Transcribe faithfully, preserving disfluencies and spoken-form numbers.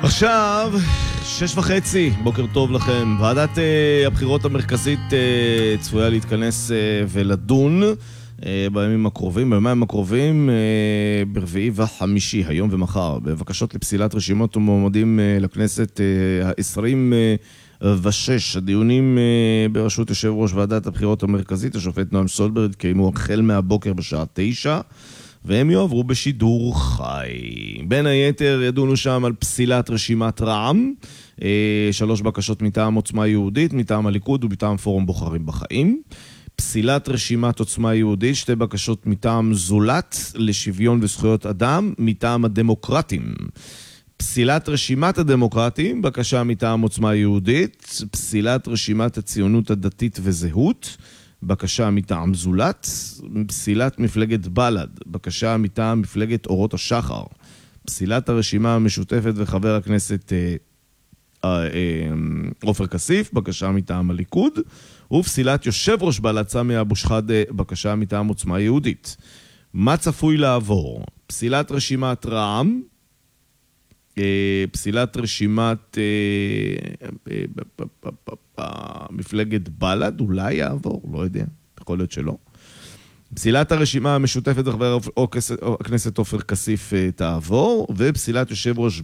עכשיו, שש וחצי, בוקר טוב לכם. ועדת uh, הבחירות המרכזית uh, צפויה להתכנס uh, ולדון uh, בימים הקרובים, בימים הקרובים uh, ברביעי וחמישי, היום ומחר, בבקשות לפסילת רשימות ומועמדים uh, לכנסת ה-עשרים ושש. הדיונים uh, בראשות יושב ראש ועדת הבחירות המרכזית, השופט נועם סולברג, קיימו החל מהבוקר בשעה תשע, והם יועברו בשידור חי. בין היתר ידונו שם על פסילת רשימת רע"מ, שלוש בקשות מטעם עוצמה יהודית, מטעם הליכוד ומטעם פורום בוחרים בחיים. פסילת רשימת עוצמה יהודית, שתי בקשות מטעם זולת לשוויון וזכויות אדם, מטעם הדמוקרטים. פסילת רשימת הדמוקרטים, בקשה מטעם עוצמה יהודית. פסילת רשימת הציונות הדתית וזהות, בקשה מטעם זולת. פסילת מפלגת בל"ד, בקשה מטעם מפלגת אורות השחר. פסילת הרשימה המשותפת וחבר הכנסת עופר כסיף, בקשה מטעם הליכוד. ופסילת יושב ראש בל"ד סמי אבו שחאדה, בקשה מטעם עוצמה יהודית. מה צפוי לעבור? פסילת רשימת רע"מ, פסילת רשימת מפלגת בל"ד, אולי יעבור, לא יודע, יכול להיות שלא. פסילת הרשימה המשותפת וחבר הכנסת עופר כסיף תעבור, ופסילת יושב ראש